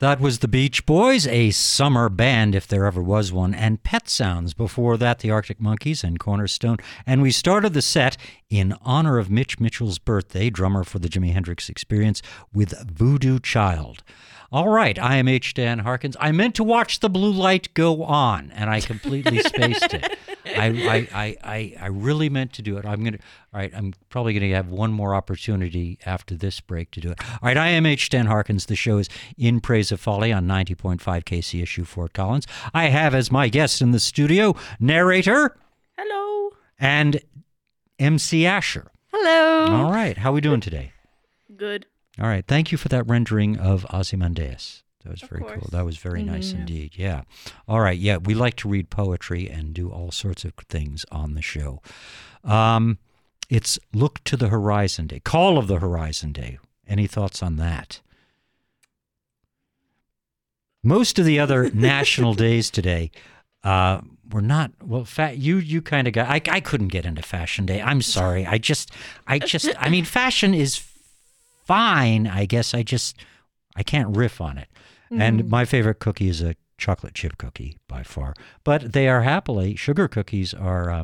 That was the Beach Boys, a summer band if there ever was one, and Pet Sounds. Before that, the Arctic Monkeys and Cornerstone. And we started the set in honor of Mitch Mitchell's birthday, drummer for the Jimi Hendrix Experience, with Voodoo Child. All right, I am H. Dan Harkins. I meant to watch The Blue Light Go On, and I completely spaced it. I really meant to do it. I'm probably gonna have one more opportunity after this break to do it. All right, I am H. Dan Harkins. The show is In Praise of Folly on 90.5 KCSU Fort Collins. I have as my guest in the studio narrator. Hello. And MC Asher. Hello. All right, how are we doing today? Good. All right, thank you for that rendering of Ozymandias. That was very course. cool. That was very nice indeed. Yeah. All right. Yeah, we like to read poetry and do all sorts of things on the show. It's Look to the Horizon Day, Call of the Horizon Day. Any thoughts on that? Most of the other national days today were not, well, you kind of got, I couldn't get into Fashion Day. I'm sorry. I mean, fashion is fine. I guess I can't riff on it. And my favorite cookie is a chocolate chip cookie by far. But they are happily, sugar cookies are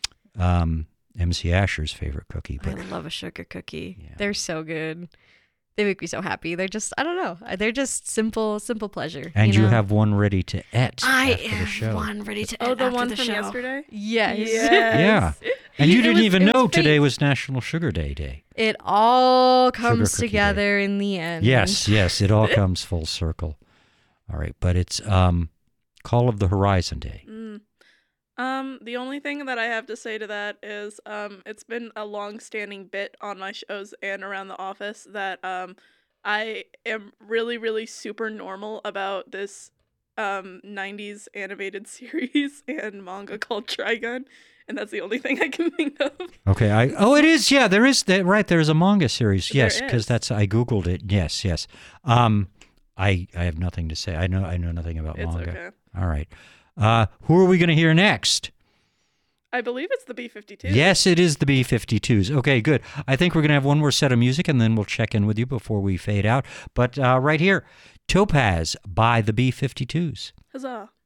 MC Asher's favorite cookie. But I love a sugar cookie. Yeah. They're so good. They make me so happy. They're just, I don't know. They're just simple pleasure. And you know? have one ready to eat I after the have show. one ready to Oh, eat the after one the from show. yesterday? Yes. Yes. Yeah. And you It didn't was- even it was know today fate. was National Sugar Day. It all comes Cookie together in the end. Yes, it all comes full circle. All right, but it's Call of the Horizon Day. The only thing that I have to say to that is it's been a long-standing bit on my shows and around the office that I am really, really super normal about this 90s animated series and manga called Trigun, and that's the only thing I can think of. Okay, it is. Yeah, there is that. Right, there's a manga series. There Yes, because is. I googled it. Yes. I have nothing to say. I know nothing about It's manga. okay. All right. Who are we going to hear next? I believe it's the B-52. Yes, it is the B-52s. Okay, good. I think we're going to have one more set of music, and then we'll check in with you before we fade out. But right here, Topaz by the B-52s. Huzzah.